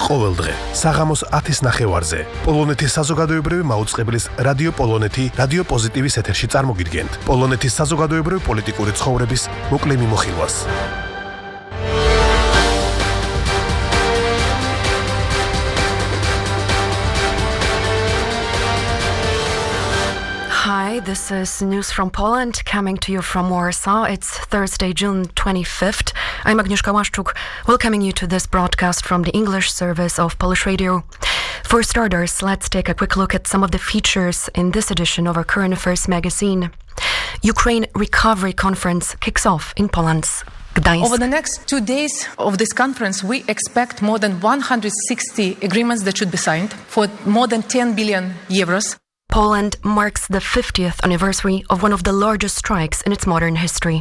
ყოველდღე საღამოს 10-ის ნახევარზე პოლონეთის საზოგადოებრივი მაუწყებლის რადიო პოლონეთი რადიო პოზიტივის ეთერში წარმოგიდგენთ პოლონეთის საზოგადოებრივი პოლიტიკური ცხოვრების მოკლე მიმოხილვას. Hi, this is news from Poland coming to you from Warsaw. It's Thursday, June 25th. I'm Agnieszka Łaszczuk, welcoming you to this broadcast from the English service of Polish Radio. For starters, let's take a quick look at some of the features in this edition of our Current Affairs magazine. Ukraine Recovery Conference kicks off in Poland's Gdańsk. Over the next 2 days of this conference, we expect more than 160 agreements that should be signed for more than 10 billion euros. Poland marks the 50th anniversary of one of the largest strikes in its modern history.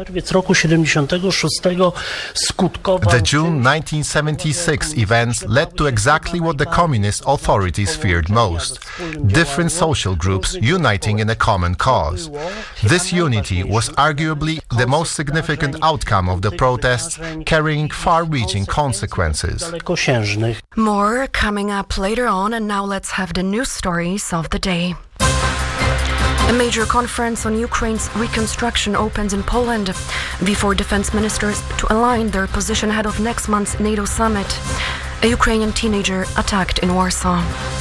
The June 1976 events led to exactly what the communist authorities feared most: different social groups uniting in a common cause. This unity was arguably the most significant outcome of the protests, carrying far-reaching consequences. More coming up later on, and now let's have the news stories of the day. A major conference on Ukraine's reconstruction opens in Poland. V4 defense ministers to align their position ahead of next month's NATO summit. A Ukrainian teenager attacked in Warsaw.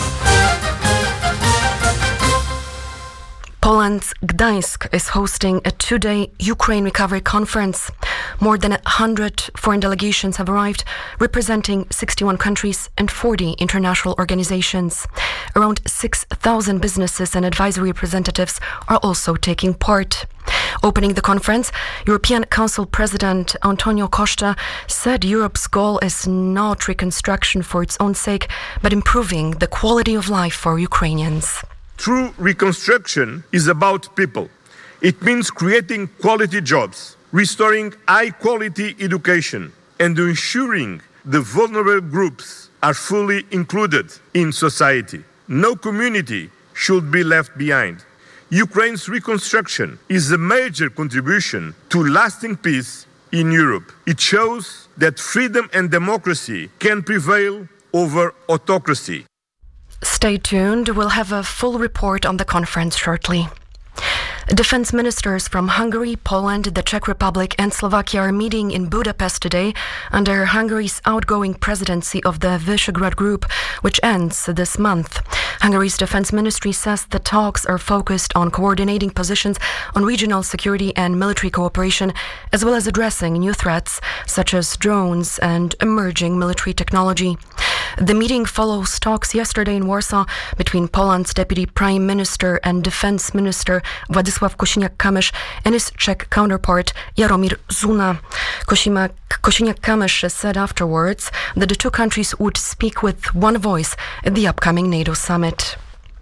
Poland's Gdańsk is hosting a 2-day Ukraine Recovery Conference. More than 100 foreign delegations have arrived, representing 61 countries and 40 international organizations. Around 6,000 businesses and advisory representatives are also taking part. Opening the conference, European Council President Antonio Costa said Europe's goal is not reconstruction for its own sake, but improving the quality of life for Ukrainians. True reconstruction is about people. It means creating quality jobs, restoring high-quality education, and ensuring the vulnerable groups are fully included in society. No community should be left behind. Ukraine's reconstruction is a major contribution to lasting peace in Europe. It shows that freedom and democracy can prevail over autocracy. Stay tuned. We'll have a full report on the conference shortly. Defense ministers from Hungary, Poland, the Czech Republic and Slovakia are meeting in Budapest today under Hungary's outgoing presidency of the Visegrad Group, which ends this month. Hungary's defense ministry says the talks are focused on coordinating positions on regional security and military cooperation, as well as addressing new threats such as drones and emerging military technology. The meeting follows talks yesterday in Warsaw between Poland's Deputy Prime Minister and Defense Minister Władysław Kosiniak-Kamysz and his Czech counterpart Jaromír Zuna. Kosiniak-Kamysz said afterwards that the two countries would speak with one voice at the upcoming NATO summit.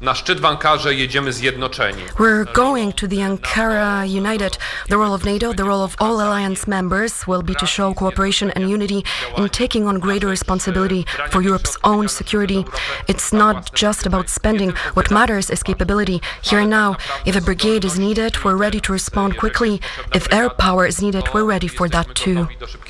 We're going to the Ankara united. The role of NATO, the role of all alliance members will be to show cooperation and unity in taking on greater responsibility for Europe's own security. It's not just about spending. What matters is capability. Here and now, if a brigade is needed, we're ready to respond quickly. If air power is needed, we're ready for that too.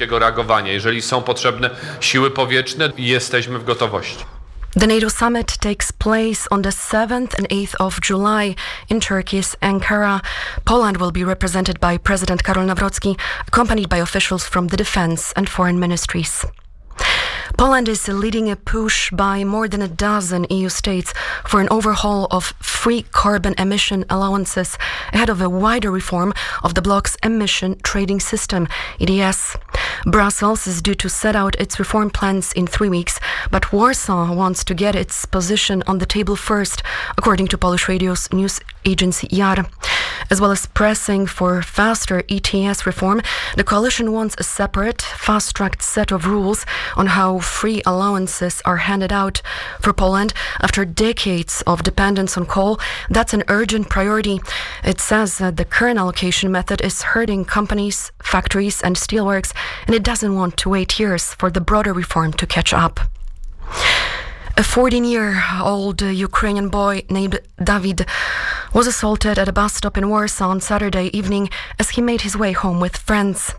The NATO summit takes place on the 7th and 8th of July in Turkey's Ankara. Poland will be represented by President Karol Nawrocki, accompanied by officials from the defense and foreign ministries. Poland is leading a push by more than a dozen EU states for an overhaul of free carbon emission allowances ahead of a wider reform of the bloc's emission trading system, ETS. Brussels is due to set out its reform plans in 3 weeks, but Warsaw wants to get its position on the table first, according to Polish radio's news agency IAR. As well as pressing for faster ETS reform, the coalition wants a separate, fast-tracked set of rules on how free allowances are handed out. For Poland, after decades of dependence on coal, that's an urgent priority. It says that the current allocation method is hurting companies, factories and steelworks, and it doesn't want to wait years for the broader reform to catch up. A 14-year-old Ukrainian boy named David was assaulted at a bus stop in Warsaw on Saturday evening as he made his way home with friends.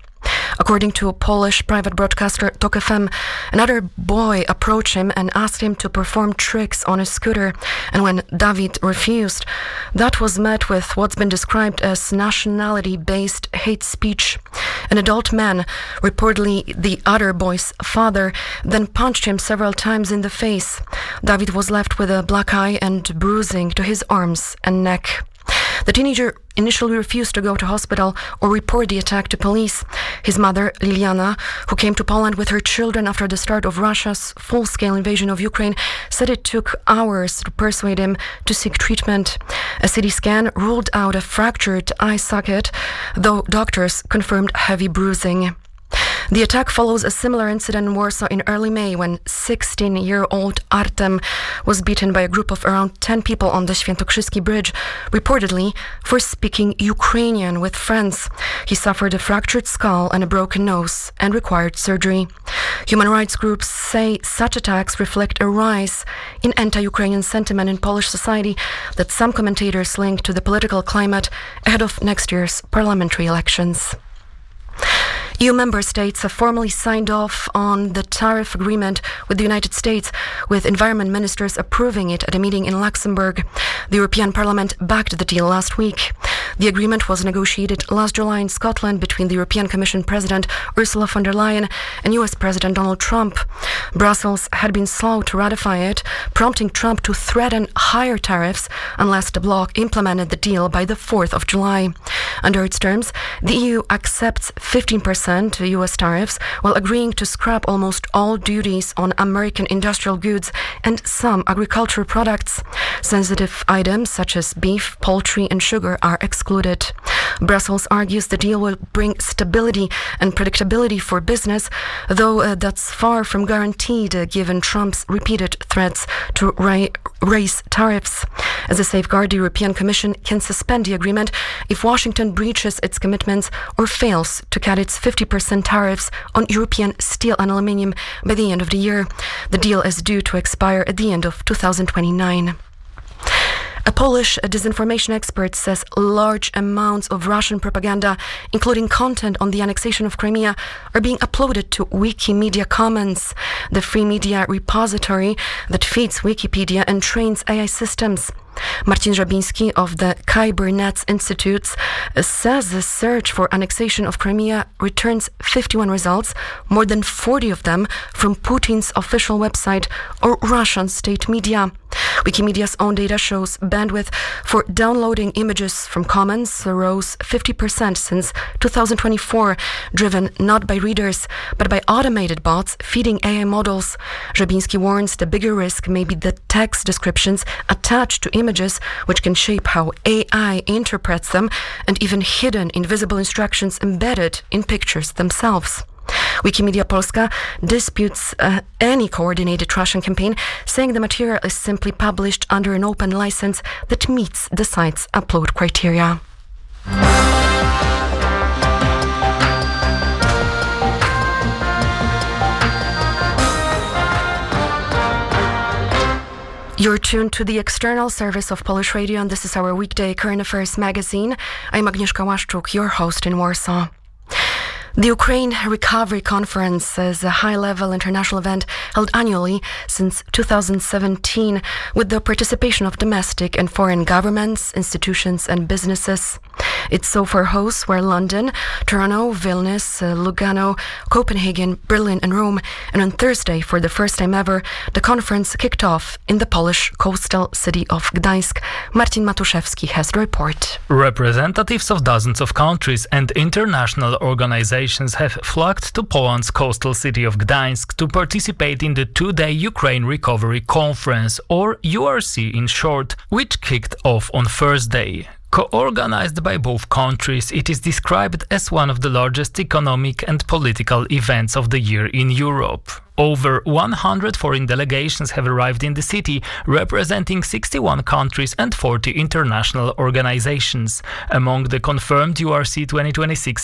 According to Polish private broadcaster Tok FM, another boy approached him and asked him to perform tricks on his scooter, and when David refused, that was met with what's been described as nationality-based hate speech. An adult man, reportedly the other boy's father, then punched him several times in the face. David was left with a black eye and bruising to his arms and neck. The teenager initially refused to go to hospital or report the attack to police. His mother, Liliana, who came to Poland with her children after the start of Russia's full-scale invasion of Ukraine, said it took hours to persuade him to seek treatment. A CT scan ruled out a fractured eye socket, though doctors confirmed heavy bruising. The attack follows a similar incident in Warsaw in early May when 16-year-old Artem was beaten by a group of around 10 people on the Świętokrzyski Bridge, reportedly for speaking Ukrainian with friends. He suffered a fractured skull and a broken nose and required surgery. Human rights groups say such attacks reflect a rise in anti-Ukrainian sentiment in Polish society that some commentators link to the political climate ahead of next year's parliamentary elections. EU member states have formally signed off on the tariff agreement with the United States, with environment ministers approving it at a meeting in Luxembourg. The European Parliament backed the deal last week. The agreement was negotiated last July in Scotland between the European Commission President Ursula von der Leyen and US President Donald Trump. Brussels had been slow to ratify it, prompting Trump to threaten higher tariffs unless the bloc implemented the deal by the 4th of July. Under its terms, the EU accepts 15% US tariffs while agreeing to scrap almost all duties on American industrial goods and some agricultural products. Sensitive items such as beef, poultry and sugar are excluded. Brussels argues the deal will bring stability and predictability for business, though that's far from guaranteed given Trump's repeated threats to raise tariffs. As a safeguard, the European Commission can suspend the agreement if Washington breaches its commitments or fails to cut its 50% tariffs on European steel and aluminium by the end of the year. The deal is due to expire at the end of 2029. A Polish disinformation expert says large amounts of Russian propaganda, including content on the annexation of Crimea, are being uploaded to Wikimedia Commons, the free media repository that feeds Wikipedia and trains AI systems. Marcin Żabiński of the Kybernetics Institute says the search for annexation of Crimea returns 51 results, more than 40 of them from Putin's official website or Russian state media. Wikimedia's own data shows bandwidth for downloading images from Commons rose 50% since 2024, driven not by readers, but by automated bots feeding AI models. Żabiński warns the bigger risk may be the text descriptions attached to images, which can shape how AI interprets them, and even hidden invisible instructions embedded in pictures themselves. Wikimedia Polska disputes any coordinated Russian campaign, saying the material is simply published under an open license that meets the site's upload criteria. You're tuned to the external service of Polish Radio, and this is our weekday current affairs magazine. I'm Agnieszka Łaszczuk, your host in Warsaw. The Ukraine Recovery Conference is a high-level international event held annually since 2017 with the participation of domestic and foreign governments, institutions and businesses. Its so-far hosts were London, Toronto, Vilnius, Lugano, Copenhagen, Berlin and Rome, and on Thursday, for the first time ever, the conference kicked off in the Polish coastal city of Gdańsk. Marcin Matuszewski has the report. Representatives of dozens of countries and international organizations have flocked to Poland's coastal city of Gdańsk to participate in the two-day Ukraine Recovery Conference, or URC in short, which kicked off on Thursday. Co-organized by both countries, it is described as one of the largest economic and political events of the year in Europe. Over 100 foreign delegations have arrived in the city, representing 61 countries and 40 international organizations. Among the confirmed URC 2026